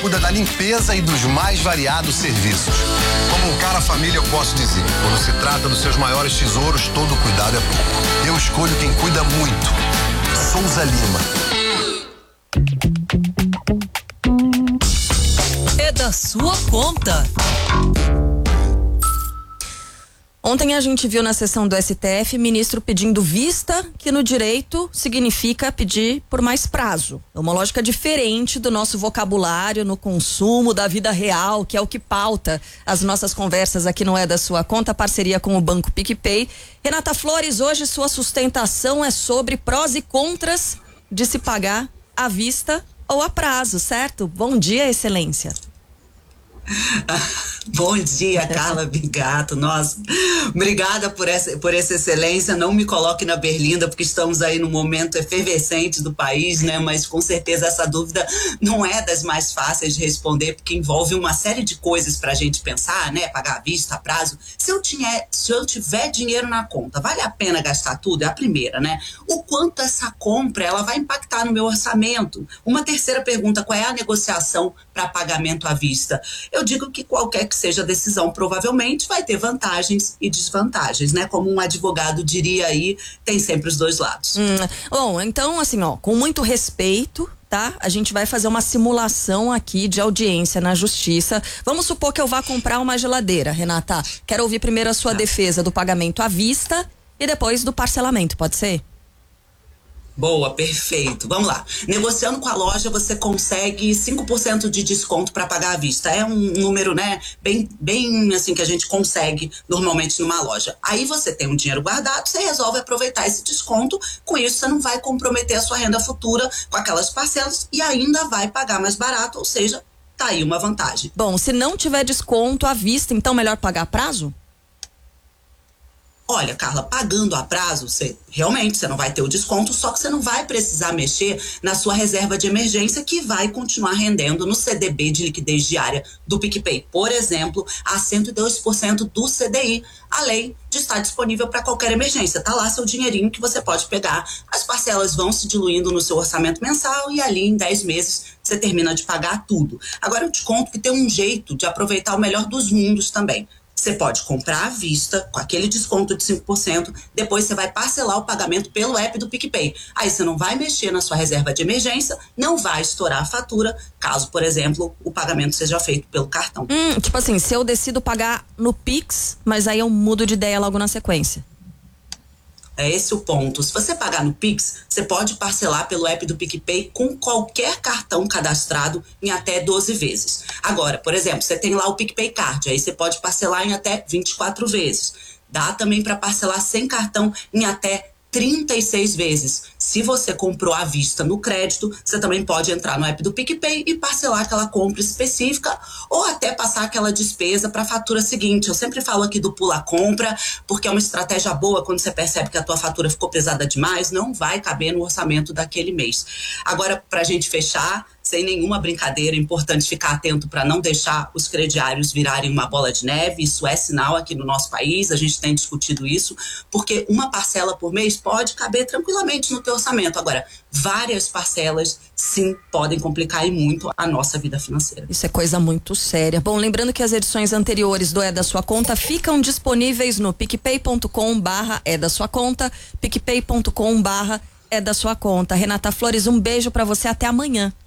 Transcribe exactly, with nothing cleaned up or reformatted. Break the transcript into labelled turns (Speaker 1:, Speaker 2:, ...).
Speaker 1: cuida da limpeza e dos mais variados serviços. Como um cara família, eu posso dizer, quando se trata dos seus maiores tesouros, todo cuidado é pouco. Eu escolho quem cuida muito. Souza Lima.
Speaker 2: É da sua conta. Ontem a gente viu na sessão do S T F ministro pedindo vista, que no direito significa pedir por mais prazo. É uma lógica diferente do nosso vocabulário no consumo da vida real, que é o que pauta as nossas conversas aqui no É da Sua Conta, parceria com o Banco PicPay. Renata Flores, hoje sua sustentação é sobre prós e contras de se pagar à vista ou a prazo, certo? Bom dia, excelência.
Speaker 3: Bom dia, Carla Bigato. Nossa, obrigada por essa, por essa excelência. Não me coloque na berlinda, porque estamos aí num momento efervescente do país, né? Mas com certeza essa dúvida não é das mais fáceis de responder, porque envolve uma série de coisas pra gente pensar, né? Pagar à vista, a prazo. Se eu, tinha, se eu tiver dinheiro na conta, vale a pena gastar tudo? É a primeira, né? O quanto essa compra ela vai impactar no meu orçamento? Uma terceira pergunta, qual é a negociação para pagamento à vista? Eu digo que qualquer que seja a decisão, provavelmente vai ter vantagens e desvantagens, né? Como um advogado diria aí, tem sempre os dois lados.
Speaker 2: Hum, bom, então assim, ó, com muito respeito, tá? A gente vai fazer uma simulação aqui de audiência na justiça. Vamos supor que eu vá comprar uma geladeira, Renata. Quero ouvir primeiro a sua tá. defesa do pagamento à vista e depois do parcelamento, pode ser?
Speaker 3: Boa, perfeito. Vamos lá. Negociando com a loja, você consegue cinco por cento de desconto para pagar à vista. É um número, né, bem, bem assim que a gente consegue normalmente numa loja. Aí você tem um dinheiro guardado, você resolve aproveitar esse desconto. Com isso, você não vai comprometer a sua renda futura com aquelas parcelas e ainda vai pagar mais barato, ou seja, tá aí uma vantagem.
Speaker 2: Bom, se não tiver desconto à vista, então melhor pagar a prazo?
Speaker 3: Olha, Carla, pagando a prazo, você realmente você não vai ter o desconto, só que você não vai precisar mexer na sua reserva de emergência, que vai continuar rendendo no C D B de liquidez diária do PicPay, por exemplo, a cento e dois por cento do C D I, além de estar disponível para qualquer emergência. Tá lá seu dinheirinho que você pode pegar, as parcelas vão se diluindo no seu orçamento mensal e ali em dez meses você termina de pagar tudo. Agora eu te conto que tem um jeito de aproveitar o melhor dos mundos também. Você pode comprar à vista, com aquele desconto de cinco por cento, depois você vai parcelar o pagamento pelo app do PicPay. Aí você não vai mexer na sua reserva de emergência, não vai estourar a fatura, caso, por exemplo, o pagamento seja feito pelo cartão.
Speaker 2: Hum, tipo assim, se eu decido pagar no Pix, mas aí eu mudo de ideia logo na sequência.
Speaker 3: É esse o ponto. Se você pagar no Pix, você pode parcelar pelo app do PicPay com qualquer cartão cadastrado em até doze vezes. Agora, por exemplo, você tem lá o PicPay Card, aí você pode parcelar em até vinte e quatro vezes. Dá também para parcelar sem cartão em até trinta e seis vezes. Se você comprou à vista no crédito, você também pode entrar no app do PicPay e parcelar aquela compra específica ou até passar aquela despesa para a fatura seguinte. Eu sempre falo aqui do pula compra, porque é uma estratégia boa quando você percebe que a tua fatura ficou pesada demais, não vai caber no orçamento daquele mês. Agora, para a gente fechar, sem nenhuma brincadeira, é importante ficar atento para não deixar os crediários virarem uma bola de neve. Isso é sinal aqui no nosso país, a gente tem discutido isso, porque uma parcela por mês pode caber tranquilamente no teu orçamento. Agora, várias parcelas, sim, podem complicar e muito a nossa vida financeira.
Speaker 2: Isso é coisa muito séria. Bom, lembrando que as edições anteriores do É da Sua Conta ficam disponíveis no picpay ponto com barra é da sua conta, picpay ponto com barra é da sua conta. Renata Flores, um beijo para você, até amanhã.